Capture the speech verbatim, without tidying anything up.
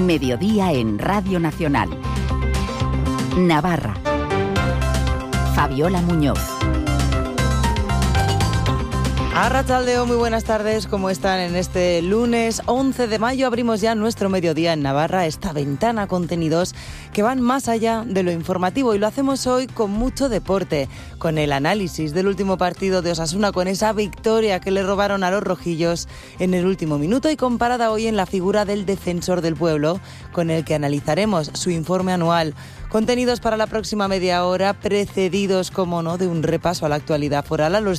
Mediodía en Radio Nacional. Navarra. Fabiola Muñoz. Arratsaldeon, muy buenas tardes, ¿cómo están? En este lunes once de mayo abrimos ya nuestro mediodía en Navarra, esta ventana con contenidos que van más allá de lo informativo, y lo hacemos hoy con mucho deporte, con el análisis del último partido de Osasuna, con esa victoria que le robaron a los rojillos en el último minuto, y comparada hoy en la figura del defensor del pueblo, con el que analizaremos su informe anual. Contenidos para la próxima media hora, precedidos, como no, de un repaso a la actualidad foral, a los